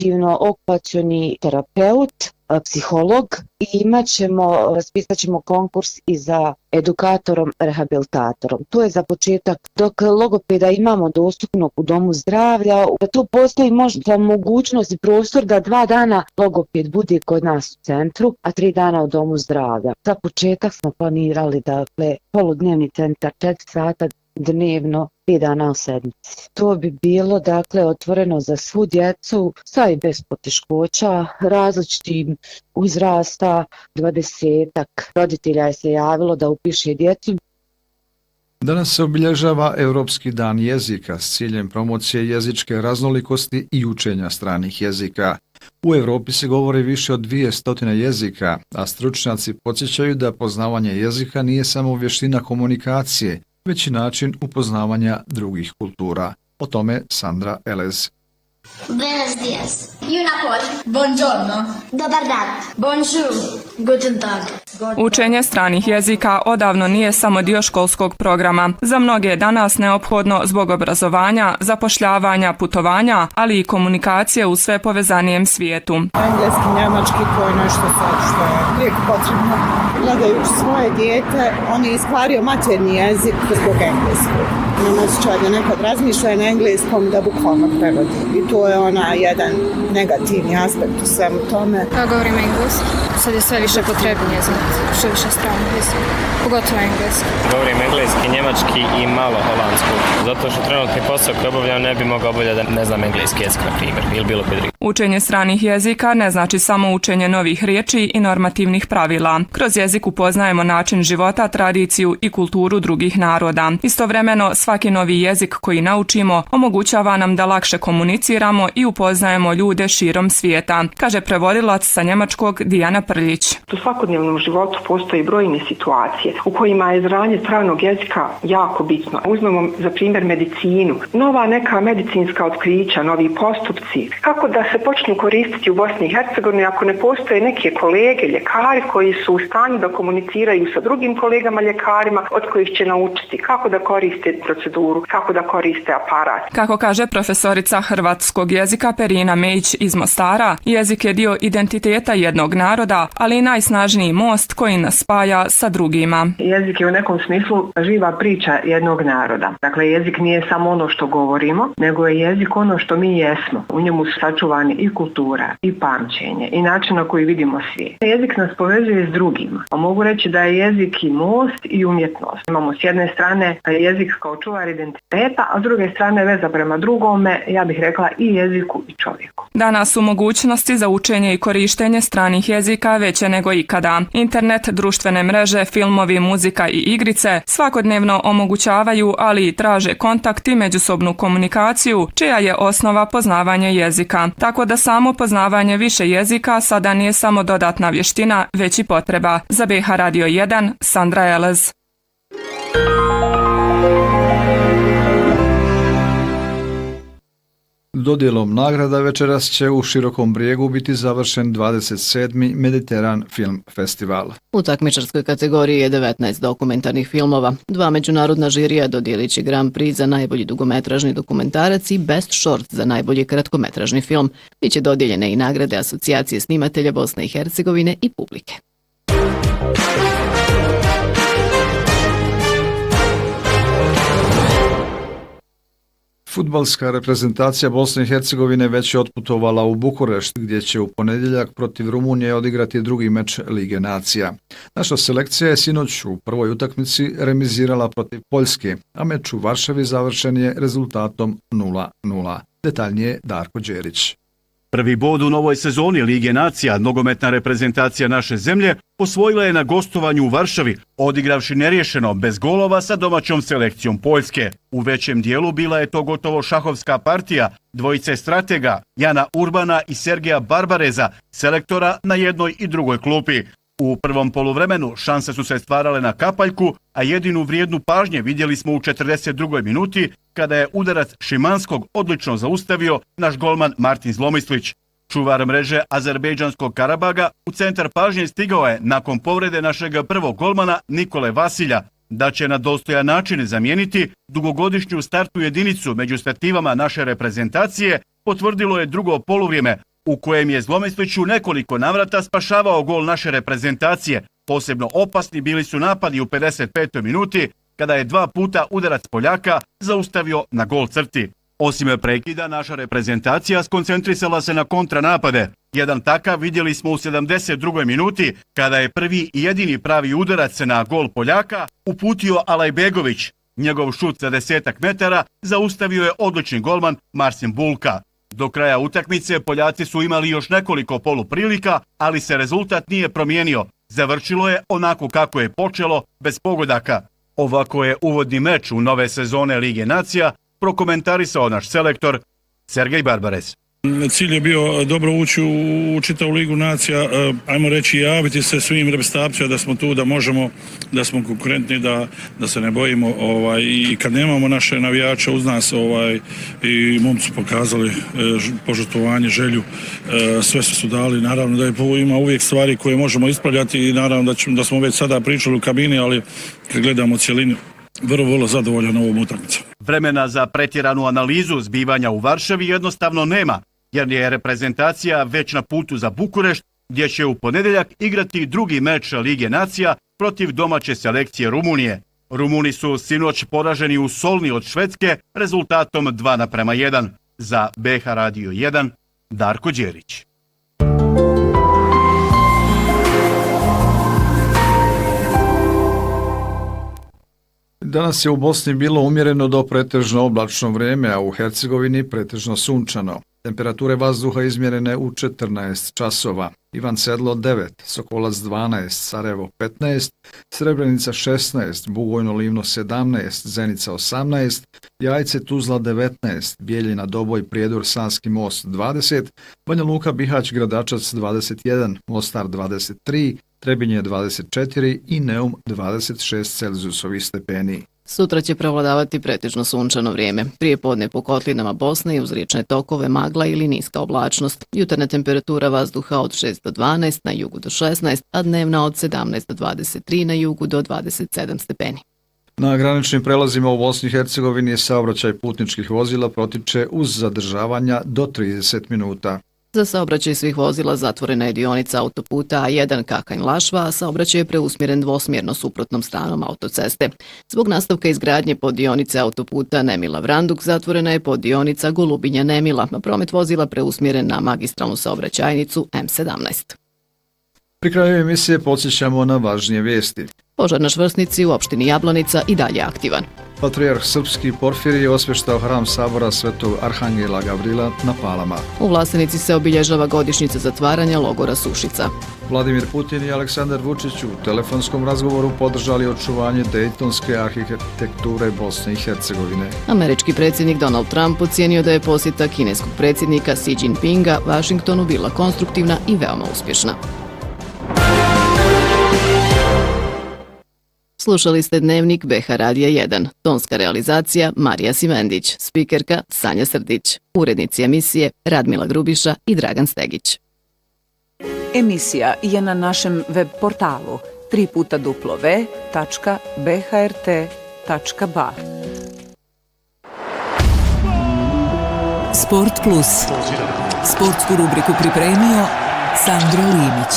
edukativno-okupacioni terapeut, psiholog i raspisat ćemo konkurs i za edukatorom, rehabilitatorom. To je za početak. Dok logopeda imamo dostupnog u domu zdravlja, tu postoji možda mogućnost i prostor da 2 dana logoped bude kod nas u centru, a 3 dana u domu zdravlja. Za početak smo planirali poludnevni centar 4 sata dnevno, 5 dana u sedmici. To bi bilo otvoreno za svu djecu, sa i bez poteškoća, različitim uzrasta, 20-ak roditelja se javilo da upiše djecu. Danas se obilježava Europski dan jezika s ciljem promocije jezičke raznolikosti i učenja stranih jezika. U Europi se govori više od 200 jezika, a stručnjaci podsjećaju da poznavanje jezika nije samo vještina komunikacije, već i način upoznavanja drugih kultura. O tome Sandra Elez. Buenos días. Y una por. Buongiorno. Dobar dan. Bonjour. Guten Tag. Učenje stranih jezika odavno nije samo dio školskog programa. Za mnoge je danas neophodno zbog obrazovanja, zapošljavanja, putovanja, ali i komunikacije u sve povezanijem svijetu. Engleski, njemački, to je nešto što je uvijek potrebno. Gledajući svoje dijete, on je iskvario maternji jezik zbog engleskog. Imam osjećaj da nekad razmišlja na engleskom da bukvalno prevodi. I to je jedan negativni aspekt u svemu tome. Ja govorim engleski. Sad je sve više potrebnije znati što više stranih jezika, pogotovo engleski. Govorim engleski, njemački i malo holandskog. Zato što trenutni posao koji obavljam ne bi mogao obavljati da ne znam engleski jezik, na primjer, ili bilo koji drugi. Učenje stranih jezika ne znači samo učenje novih riječi i normativnih pravila. Kroz jezik upoznajemo način života, tradiciju i kulturu drugih naroda. Istovremeno, svaki novi jezik koji naučimo omogućava nam da lakše komuniciramo i upoznajemo ljude širom svijeta, kaže prevodilac sa njemačkog Dijana Prljić. U svakodnevnom životu postoji brojne situacije u kojima je znanje stranog jezika jako bitno. Uzmemo za primjer medicinu. Nova neka medicinska otkrića, novi postupci. Kako da se počnu koristiti u Bosni i Hercegovini ako ne postoje neke kolege, ljekari koji su u stanju da komuniciraju sa drugim kolegama ljekarima od kojih će naučiti kako da koriste proceduru, kako da koriste aparat. Kako kaže profesorica hrvatskog jezika Perina Mejić iz Mostara, jezik je dio identiteta jednog naroda, ali i najsnažniji most koji nas spaja sa drugima. Jezik je u nekom smislu živa priča jednog naroda. Dakle, jezik nije samo ono što govorimo, nego je jezik ono što mi jesmo. U njemu su sačuvani i kultura, i pamćenje, i način na koji vidimo svijet. Jezik nas povezuje s drugima. A mogu reći da je jezik i most i umjetnost. Imamo s jedne strane jezik kao čuvar identiteta, a s druge strane veza prema drugome, ja bih rekla i jeziku i čovjeku. Danas su mogućnosti za učenje i korištenje stranih jezika veće nego ikada. Internet, društvene mreže, filmovi, muzika i igrice svakodnevno omogućavaju, ali i traže kontakt i međusobnu komunikaciju, čija je osnova poznavanje jezika. Tako da samo poznavanje više jezika sada nije samo dodatna vještina, već i potreba. Za BH Radio 1, Sandra Elez. Dodjelom nagrada večeras će u Širokom Brijegu biti završen 27. Mediteran Film Festival. U takmičarskoj kategoriji je 19 dokumentarnih filmova. 2 međunarodna žirija dodijelit će Grand Prix za najbolji dugometražni dokumentarac i Best Short za najbolji kratkometražni film. Biće dodijeljene i nagrade Asocijacije snimatelja Bosne i Hercegovine i publike. Fudbalska reprezentacija Bosne i Hercegovine već je otputovala u Bukurešt, gdje će u ponedjeljak protiv Rumunije odigrati drugi meč Lige nacija. Naša selekcija je sinoć u prvoj utakmici remizirala protiv Poljske, a meč u Varšavi završen je rezultatom 0:0. Detaljnije Darko Đerić. Prvi bod u novoj sezoni Lige nacija, nogometna reprezentacija naše zemlje, osvojila je na gostovanju u Varšavi, odigravši neriješeno bez golova sa domaćom selekcijom Poljske. U većem dijelu bila je to gotovo šahovska partija dvojice stratega Jana Urbana i Sergeja Barbareza, selektora na jednoj i drugoj klupi. U prvom poluvremenu šanse su se stvarale na kapaljku, a jedinu vrijednu pažnje vidjeli smo u 42. minuti kada je udarac Šimanskog odlično zaustavio naš golman Martin Zlomislić. Čuvar mreže azerbejdžanskog Karabaga u centar pažnje stigao je nakon povrede našeg prvog golmana Nikole Vasilja, da će na dostojan način zamijeniti dugogodišnju startnu jedinicu među stativama naše reprezentacije, potvrdilo je drugo poluvrijeme u kojem je Zlomeslić u nekoliko navrata spašavao gol naše reprezentacije. Posebno opasni bili su napadi u 55. minuti, kada je 2 puta udarac Poljaka zaustavio na gol crti. Osim prekida, naša reprezentacija skoncentrisala se na kontranapade. Jedan takav vidjeli smo u 72. minuti, kada je prvi i jedini pravi udarac na gol Poljaka uputio Alajbegović. Njegov šut sa 10 metara zaustavio je odlični golman Marcin Bulka. Do kraja utakmice Poljaci su imali još nekoliko poluprilika, ali se rezultat nije promijenio. Završilo je onako kako je počelo, bez pogodaka. Ovako je uvodni meč u nove sezone Lige nacija prokomentarisao naš selektor Sergej Barbares. Cilj je bio dobro ući u čitavu Ligu nacija, ajmo reći javiti se svim reprezentacijama da smo tu, da možemo, da smo konkurentni, da se ne bojimo i kad nemamo naše navijače uz nas i momci su pokazali požrtvovanje, želju, sve su dali, naravno da ima uvijek stvari koje možemo ispravljati i naravno da smo već sada pričali u kabini, ali kad gledamo cjelinu, vrlo zadovoljan ovom utakmicom. Vremena za pretjeranu analizu zbivanja u Varšavi jednostavno nema, jer je reprezentacija već na putu za Bukurešt, gdje će u ponedjeljak igrati drugi meč Lige nacija protiv domaće selekcije Rumunije. Rumuni su sinoć poraženi u Solni od Švedske rezultatom 2:1. Za BH Radio 1, Darko Đerić. Danas je u Bosni bilo umjereno do pretežno oblačno vrijeme, a u Hercegovini pretežno sunčano. Temperature vazduha izmjerene u 14 časova. Ivan Sedlo 9, Sokolac 12, Sarajevo 15, Srebrenica 16, Bugojno Livno 17, Zenica 18, Jajce Tuzla 19, Bijeljina Doboj Prijedor Sanski most 20, Banja Luka Bihać Gradačac 21, Mostar 23, Trebinje 24 i Neum 26 Celzijusovih stepeni. Sutra će prevladavati pretežno sunčano vrijeme. Prije podne po kotlinama Bosne i uz riječne tokove magla ili niska oblačnost. Jutarnja temperatura vazduha od 6 do 12, na jugu do 16, a dnevna od 17 do 23, na jugu do 27 stepeni. Na graničnim prelazima u Bosni i Hercegovini saobraćaj putničkih vozila protiče uz zadržavanja do 30 minuta. Za saobraćaj svih vozila zatvorena je dionica autoputa A1 Kakanj-Lašva, a saobraćaj je preusmjeren dvosmjerno suprotnom stranom autoceste. Zbog nastavka izgradnje poddionice autoputa Nemila-Vranduk zatvorena je poddionica Golubinja-Nemila, a promet vozila preusmjeren na magistralnu saobraćajnicu M17. Pri kraju emisije podsjećamo na važnije vijesti. Požar na Švrsnici u opštini Jablonica i dalje aktivan. Patrijarh srpski Porfirije osvještao hram sabora Svetog Arhangela Gavrila na Palama. U Vlasenici se obilježava godišnjica zatvaranja logora Sušica. Vladimir Putin i Aleksandar Vučić u telefonskom razgovoru podržali očuvanje dejtonske arhitekture Bosne i Hercegovine. Američki predsjednik Donald Trump ocijenio da je posjeta kineskog predsjednika Xi Jinpinga Vašingtonu bila konstruktivna i veoma uspješna. Slušali ste dnevnik BH Radija 1. Tonska realizacija Marija Simendić, spikerka Sanja Srdić, urednici emisije Radmila Grubiša i Dragan Stegić. Emisija je na našem web portalu www.bhrt.ba. Sport Plus. Sportsku rubriku pripremio Sandro Limić.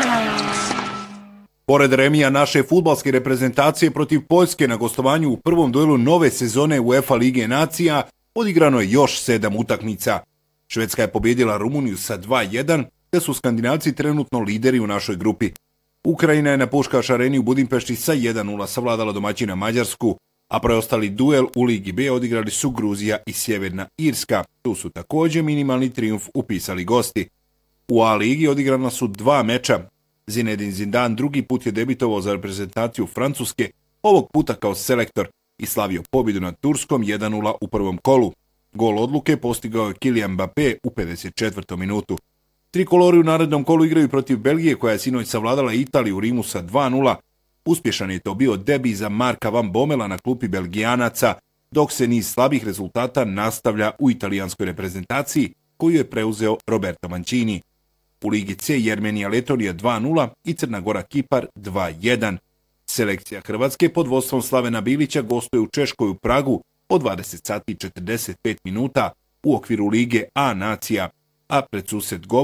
Pored remija naše fudbalske reprezentacije protiv Poljske na gostovanju u prvom duelu nove sezone UEFA Lige nacija, odigrano je još 7 utakmica. Švedska je pobjedila Rumuniju sa 2:1, te su Skandinavci trenutno lideri u našoj grupi. Ukrajina je na Puškaš areni u Budimpešti sa 1:0 savladala domaćina Mađarsku, a preostali duel u Ligi B odigrali su Gruzija i Sjeverna Irska. Tu su također minimalni trijumf upisali gosti. U A ligi odigrana su 2 meča. Zinedine Zidane drugi put je debitovao za reprezentaciju Francuske, ovog puta kao selektor, i slavio pobjedu nad Turskom 1:0 u prvom kolu. Gol odluke postigao je Kylian Mbappé u 54. minutu. Trikolori u narednom kolu igraju protiv Belgije, koja je sinoć savladala Italiju u Rimu sa 2:0. Uspješan je to bio debi za Marka Van Bommela na klupi Belgijanaca, dok se niz slabih rezultata nastavlja u italijanskoj reprezentaciji, koju je preuzeo Roberto Mancini. U Ligi C Jermenija Letonija 2:0 i Crna Gora Kipar 2:1. Selekcija Hrvatske pod vodstvom Slavena Bilića gostuje u Češkoj u Pragu od 20 sati i 45 minuta u okviru Lige A nacija. a pred sused